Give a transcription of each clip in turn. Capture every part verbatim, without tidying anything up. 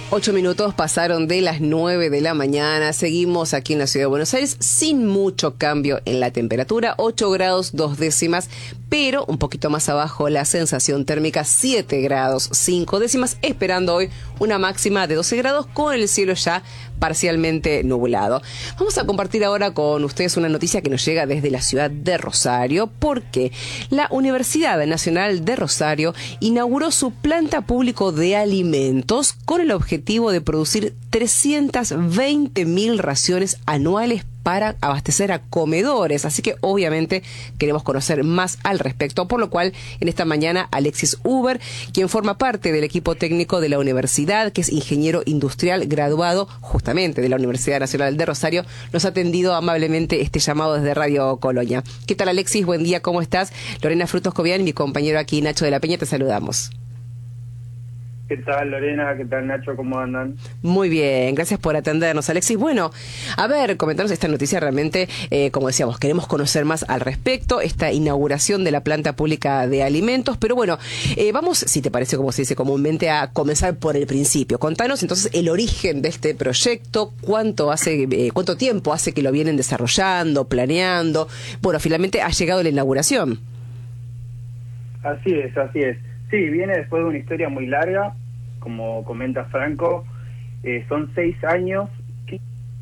Ocho minutos pasaron de las nueve de la mañana. Seguimos aquí en la ciudad de Buenos Aires sin mucho cambio en la temperatura. ocho grados dos décimas, pero un poquito más abajo la sensación térmica siete grados cinco décimas. Esperando hoy una máxima de doce grados con el cielo ya parcialmente nublado. Vamos a compartir ahora con ustedes una noticia que nos llega desde la ciudad de Rosario, porque la Universidad Nacional de Rosario inauguró su planta público de alimentos con el objetivo de producir trescientas veinte mil raciones anuales para abastecer a comedores. Así que obviamente queremos conocer más al respecto, por lo cual en esta mañana Alexis Huber, quien forma parte del equipo técnico de la universidad, que es ingeniero industrial graduado justamente de la Universidad Nacional de Rosario, nos ha atendido amablemente este llamado desde Radio Colonia. ¿Qué tal, Alexis? Buen día, ¿cómo estás? Lorena Frutos Cobian y mi compañero aquí, Nacho de la Peña, te saludamos. ¿Qué tal, Lorena? ¿Qué tal, Nacho? ¿Cómo andan? Muy bien, gracias por atendernos, Alexis. Bueno, a ver, comentarnos esta noticia realmente, eh, como decíamos, queremos conocer más al respecto, esta inauguración de la planta pública de alimentos, pero bueno, eh, vamos, si te parece, como se dice comúnmente, a comenzar por el principio. Contanos entonces el origen de este proyecto, cuánto hace, eh, cuánto tiempo hace que lo vienen desarrollando, planeando. Bueno, finalmente ha llegado la inauguración. Así es, así es. Sí, viene después de una historia muy larga, como comenta Franco, eh, son seis años. Que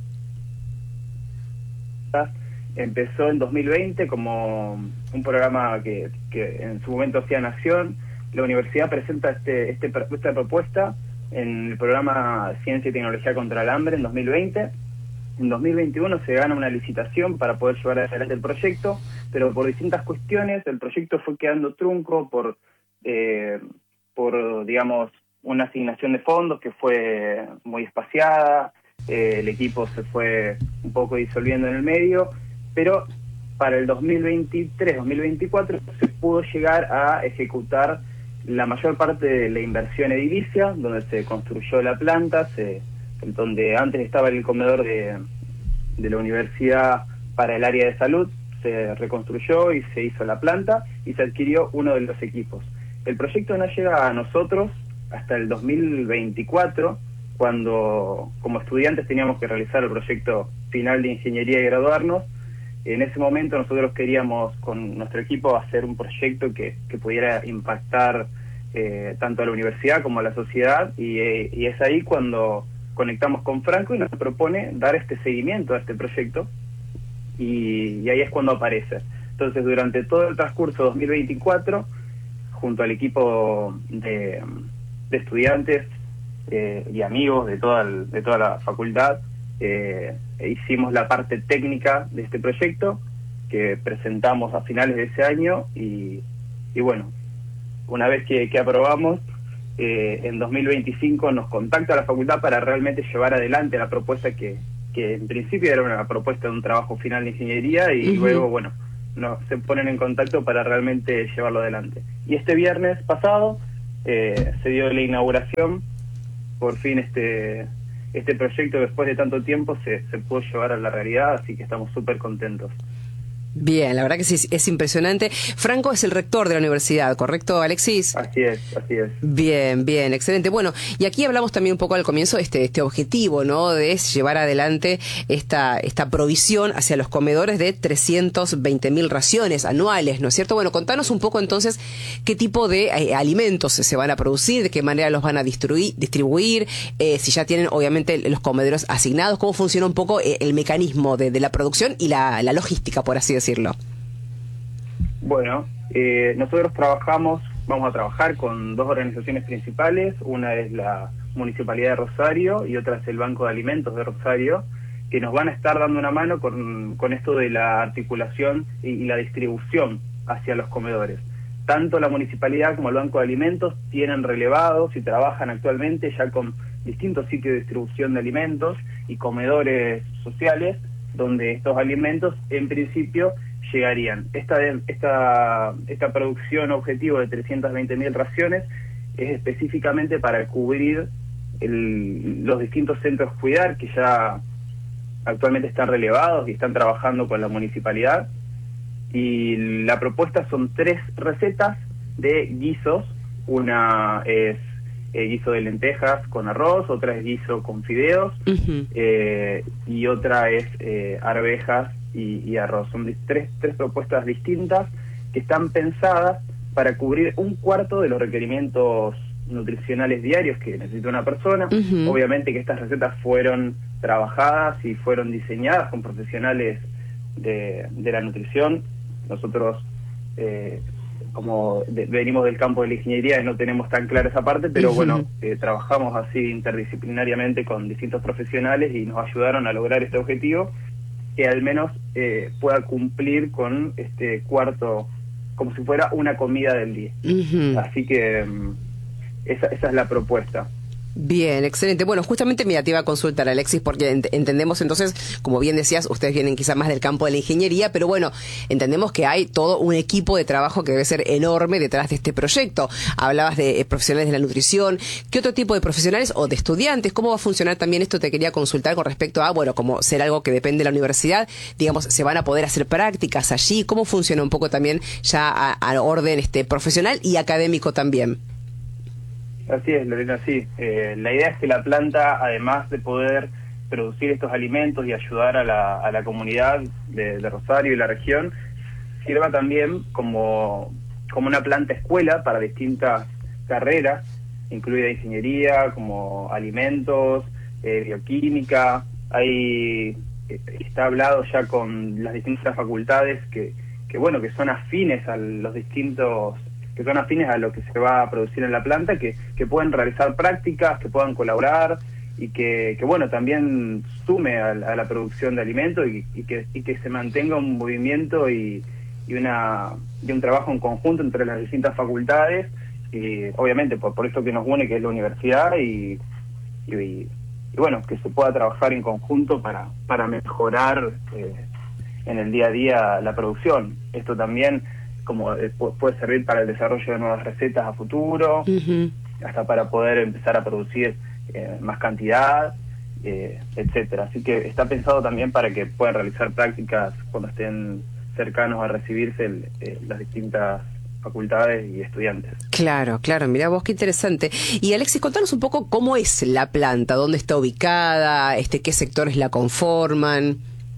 empezó en dos mil veinte como un programa que, que en su momento hacía Nación. La universidad presenta este, este esta propuesta en el programa Ciencia y Tecnología contra el Hambre en dos mil veinte. En dos mil veintiuno se gana una licitación para poder llevar adelante el proyecto, pero por distintas cuestiones el proyecto fue quedando trunco por... Eh, por, digamos, una asignación de fondos que fue muy espaciada, eh, el equipo se fue un poco disolviendo en el medio, pero para el dos mil veintitrés dos mil veinticuatro se pudo llegar a ejecutar la mayor parte de la inversión edilicia, donde se construyó la planta, se, donde antes estaba el comedor de, de la universidad para el área de salud, se reconstruyó y se hizo la planta y se adquirió uno de los equipos. El proyecto no llega a nosotros hasta el dos mil veinticuatro, cuando como estudiantes teníamos que realizar el proyecto final de ingeniería y graduarnos. En ese momento nosotros queríamos con nuestro equipo hacer un proyecto que, que pudiera impactar eh, tanto a la universidad como a la sociedad, y, eh, y es ahí cuando conectamos con Franco y nos propone dar este seguimiento a este proyecto, y, y ahí es cuando aparece. Entonces, durante todo el transcurso dos mil veinticuatro, junto al equipo de, de estudiantes eh, y amigos de toda, el, de toda la facultad, eh, hicimos la parte técnica de este proyecto que presentamos a finales de ese año, y, y bueno, una vez que, que aprobamos, eh, en dos mil veinticinco nos contacta la facultad para realmente llevar adelante la propuesta que, que en principio era una propuesta de un trabajo final de ingeniería, y uh-huh. luego, bueno, nos se ponen en contacto para realmente llevarlo adelante. Y este viernes pasado eh, se dio la inauguración, por fin este este proyecto después de tanto tiempo se, se pudo llevar a la realidad, así que estamos súper contentos. Bien, la verdad que sí, es impresionante. Franco es el rector de la universidad, ¿correcto, Alexis? Así es, así es. Bien, bien, excelente. Bueno, y aquí hablamos también un poco al comienzo de este, este objetivo, ¿no? De llevar adelante esta, esta provisión hacia los comedores de trescientas veinte mil raciones anuales, ¿no es cierto? Bueno, contanos un poco entonces qué tipo de eh, alimentos se van a producir, de qué manera los van a distribuir, distribuir eh, si ya tienen obviamente los comedores asignados, cómo funciona un poco eh, el mecanismo de, de la producción y la, la logística, por así decirlo. decirlo. Bueno, eh, nosotros trabajamos, vamos a trabajar con dos organizaciones principales. Una es la Municipalidad de Rosario y otra es el Banco de Alimentos de Rosario, que nos van a estar dando una mano con, con esto de la articulación y, y la distribución hacia los comedores. Tanto la Municipalidad como el Banco de Alimentos tienen relevados y trabajan actualmente ya con distintos sitios de distribución de alimentos y comedores sociales, donde estos alimentos en principio llegarían. Esta, esta, esta producción objetivo de trescientas veinte mil raciones es específicamente para cubrir el, los distintos centros cuidar que ya actualmente están relevados y están trabajando con la municipalidad. Y la propuesta son tres recetas de guisos. Una es eh, guiso de lentejas con arroz, otra es guiso con fideos, uh-huh. eh, y otra es eh, arvejas y, y arroz. Son tres, tres propuestas distintas que están pensadas para cubrir un cuarto de los requerimientos nutricionales diarios que necesita una persona. Uh-huh. Obviamente que estas recetas fueron trabajadas y fueron diseñadas con profesionales de, de la nutrición. Nosotros eh, como de, venimos del campo de la ingeniería y no tenemos tan clara esa parte, pero uh-huh. bueno, eh, trabajamos así interdisciplinariamente con distintos profesionales y nos ayudaron a lograr este objetivo, que al menos eh, pueda cumplir con este cuarto como si fuera una comida del día. Uh-huh. Así que um, esa, esa es la propuesta. Bien, excelente. Bueno, justamente mira, te iba a consultar, Alexis, porque ent- entendemos entonces, como bien decías, ustedes vienen quizá más del campo de la ingeniería, pero bueno, entendemos que hay todo un equipo de trabajo que debe ser enorme detrás de este proyecto. Hablabas de eh, profesionales de la nutrición. ¿Qué otro tipo de profesionales o de estudiantes? ¿Cómo va a funcionar también esto? Te quería consultar con respecto a, bueno, como ser algo que depende de la universidad, digamos, ¿se van a poder hacer prácticas allí? ¿Cómo funciona un poco también ya a, a orden este profesional y académico también? Así es, Lorena, sí. Eh, la idea es que la planta, además de poder producir estos alimentos y ayudar a la, a la comunidad de, de Rosario y la región, sirva también como, como una planta escuela para distintas carreras, incluida ingeniería, como alimentos, eh, bioquímica. Hay, está hablado ya con las distintas facultades que, que bueno, que son afines a los distintos que son afines a lo que se va a producir en la planta, que, que pueden realizar prácticas, que puedan colaborar y que, que bueno, también sume a, a la producción de alimentos y, y, que, y que se mantenga un movimiento y, y, una, y un trabajo en conjunto entre las distintas facultades, y obviamente por, por esto que nos une, que es la universidad, y, y, y bueno, que se pueda trabajar en conjunto para, para mejorar eh, en el día a día la producción. Esto también como eh, puede servir para el desarrollo de nuevas recetas a futuro, uh-huh. hasta para poder empezar a producir eh, más cantidad, eh, etcétera. Así que está pensado también para que puedan realizar prácticas cuando estén cercanos a recibirse el, eh, las distintas facultades y estudiantes. Claro, claro, mira vos qué interesante. Y Alexis, contanos un poco cómo es la planta, dónde está ubicada, este, qué sectores la conforman.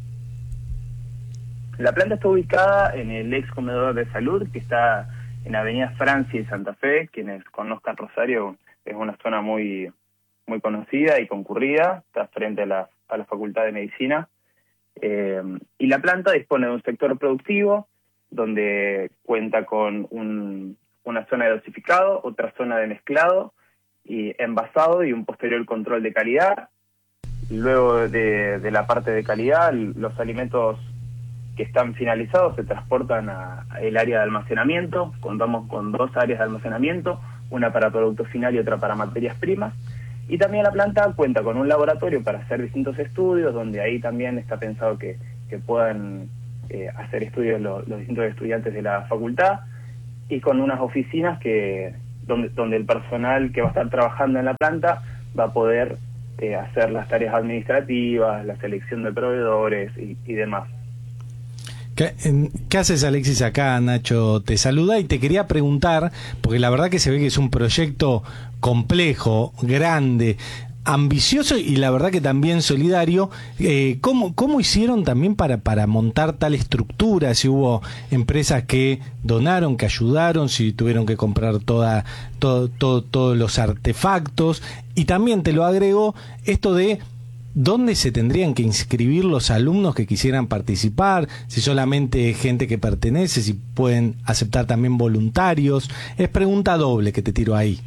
La planta está ubicada en el ex comedor de salud, que está en Avenida Francia y Santa Fe. Quienes conozcan Rosario, es una zona muy muy conocida y concurrida, está frente a la, a la Facultad de Medicina. Eh, y la planta dispone de un sector productivo, donde cuenta con un, una zona de dosificado, otra zona de mezclado y envasado y un posterior control de calidad. Luego de, de la parte de calidad, los alimentos que están finalizados se transportan al área de almacenamiento. Contamos con dos áreas de almacenamiento, una para producto final y otra para materias primas. Y también la planta cuenta con un laboratorio para hacer distintos estudios, donde ahí también está pensado que, que puedan eh, hacer estudios los, los distintos estudiantes de la facultad, y con unas oficinas que donde, donde el personal que va a estar trabajando en la planta va a poder eh, hacer las tareas administrativas, la selección de proveedores y, y demás. ¿Qué, ¿Qué haces, Alexis? Acá Nacho te saluda y te quería preguntar, porque la verdad que se ve que es un proyecto complejo, grande, ambicioso y la verdad que también solidario. Eh, ¿cómo, ¿Cómo hicieron también para, para montar tal estructura? Si hubo empresas que donaron, que ayudaron, si tuvieron que comprar toda, todo, todo, todos los artefactos. Y también te lo agrego esto de ¿dónde se tendrían que inscribir los alumnos que quisieran participar? Si solamente gente que pertenece, si pueden aceptar también voluntarios. Es pregunta doble que te tiro ahí.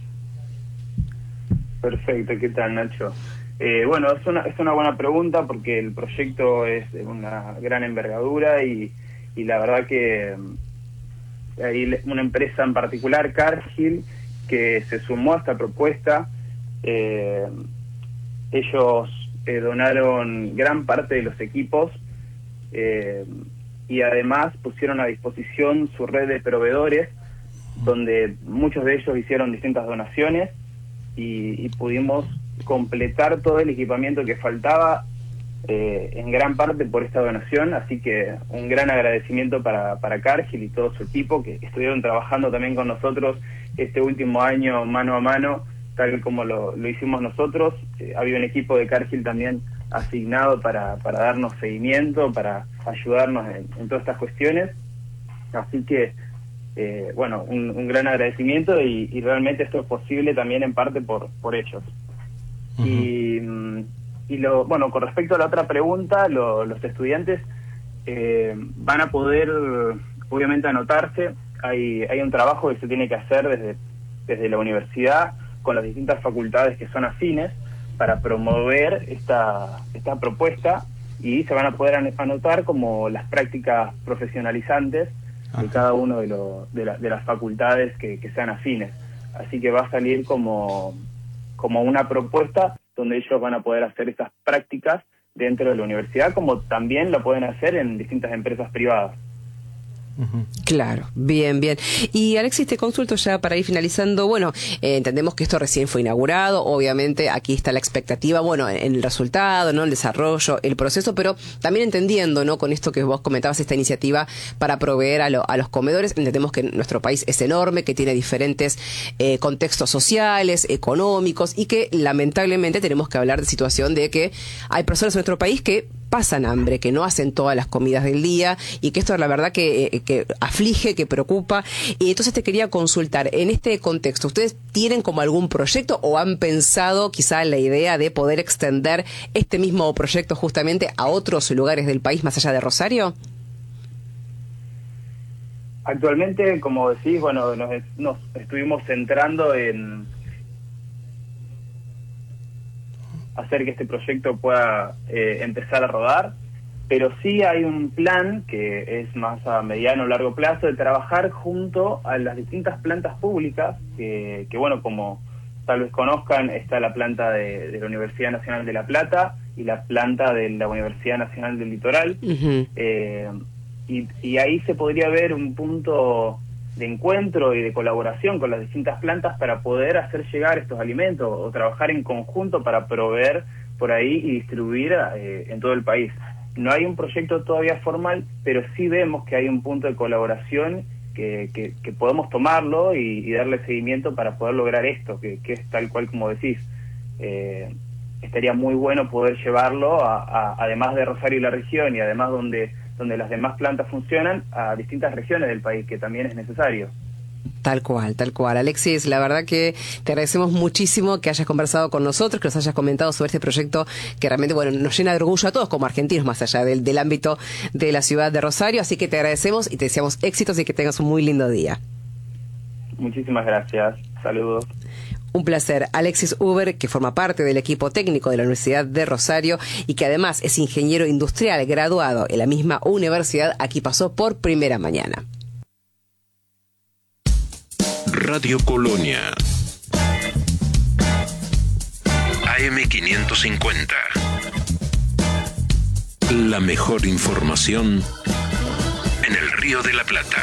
Perfecto, ¿qué tal, Nacho? Eh, bueno, es una, es una buena pregunta porque el proyecto es de una gran envergadura y, y la verdad que hay una empresa en particular, Cargill, que se sumó a esta propuesta. Eh, ellos Eh, donaron gran parte de los equipos eh, y además pusieron a disposición su red de proveedores, donde muchos de ellos hicieron distintas donaciones y, y pudimos completar todo el equipamiento que faltaba eh, en gran parte por esta donación. Así que un gran agradecimiento para, para Cargill y todo su equipo, que estuvieron trabajando también con nosotros este último año mano a mano tal como lo, lo hicimos nosotros. Eh, había un equipo de Cargill también asignado para, para darnos seguimiento, para ayudarnos en, en todas estas cuestiones. Así que, eh, bueno, un, un gran agradecimiento y, y realmente esto es posible también en parte por, por ellos. Uh-huh. Y, y lo, bueno, con respecto a la otra pregunta, lo, los estudiantes eh, van a poder, obviamente, anotarse. Hay, hay un trabajo que se tiene que hacer desde, desde la universidad con las distintas facultades que son afines para promover esta, esta propuesta, y se van a poder anotar como las prácticas profesionalizantes de cada uno de, lo, de, la, de las facultades que, que sean afines. Así que va a salir como, como una propuesta donde ellos van a poder hacer estas prácticas dentro de la universidad, como también lo pueden hacer en distintas empresas privadas. Claro, bien, bien. Y Alexis, te consulto ya para ir finalizando. Bueno, eh, entendemos que esto recién fue inaugurado, obviamente aquí está la expectativa, bueno, en el resultado, ¿no? El desarrollo, el proceso, pero también entendiendo, ¿no? Con esto que vos comentabas, esta iniciativa para proveer a, lo, a los comedores, entendemos que nuestro país es enorme, que tiene diferentes eh, contextos sociales, económicos, y que lamentablemente tenemos que hablar de situación de que hay personas en nuestro país que pasan hambre, que no hacen todas las comidas del día, y que esto es la verdad que, eh, que aflige, que preocupa. Y entonces te quería consultar, en este contexto, ¿ustedes tienen como algún proyecto o han pensado quizá en la idea de poder extender este mismo proyecto justamente a otros lugares del país más allá de Rosario? Actualmente, como decís, bueno, nos, nos estuvimos centrando en hacer que este proyecto pueda eh, empezar a rodar, pero sí hay un plan que es más a mediano o largo plazo de trabajar junto a las distintas plantas públicas, que, que bueno, como tal vez conozcan, está la planta de, de la Universidad Nacional de La Plata y la planta de la Universidad Nacional del Litoral. Uh-huh. eh, y, y ahí se podría ver un punto de encuentro y de colaboración con las distintas plantas para poder hacer llegar estos alimentos o trabajar en conjunto para proveer por ahí y distribuir eh, en todo el país. No hay un proyecto todavía formal, pero sí vemos que hay un punto de colaboración que, que, que podemos tomarlo y, y darle seguimiento para poder lograr esto, que, que es tal cual como decís. Eh, estaría muy bueno poder llevarlo, a, a, además de Rosario y la región, y además donde donde las demás plantas funcionan, a distintas regiones del país, que también es necesario. Tal cual, tal cual. Alexis, la verdad que te agradecemos muchísimo que hayas conversado con nosotros, que nos hayas comentado sobre este proyecto que realmente, bueno, nos llena de orgullo a todos como argentinos, más allá del, del ámbito de la ciudad de Rosario. Así que te agradecemos y te deseamos éxitos y que tengas un muy lindo día. Muchísimas gracias. Saludos. Un placer. Alexis Huber, que forma parte del equipo técnico de la Universidad de Rosario y que además es ingeniero industrial graduado en la misma universidad, aquí pasó por Primera Mañana. Radio Colonia A M quinientos cincuenta. La mejor información en el Río de la Plata.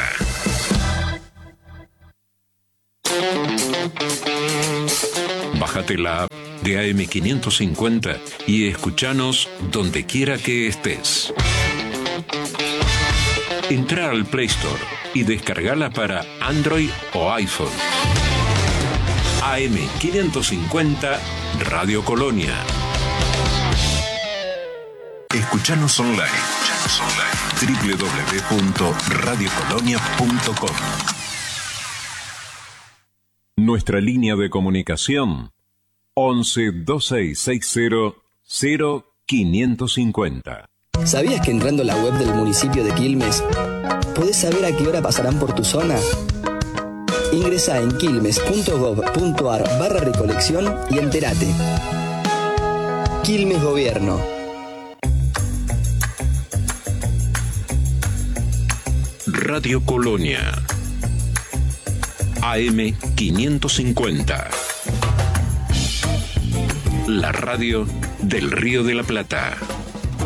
Bájate la app de A M quinientos cincuenta y escuchanos donde quiera que estés. Entra al Play Store y descargala para Android o iPhone. A M quinientos cincuenta Radio Colonia. Escuchanos online. Escuchanos online. doble u doble u doble u punto radio colonia punto com. Nuestra línea de comunicación once dos seis seis cero cero quinientos cincuenta. ¿Sabías que entrando a la web del municipio de Quilmes podés saber a qué hora pasarán por tu zona? Ingresá en quilmes punto gob punto ar barra recolección y entérate. Quilmes Gobierno. Radio Colonia A M quinientos cincuenta. La radio del Río de la Plata.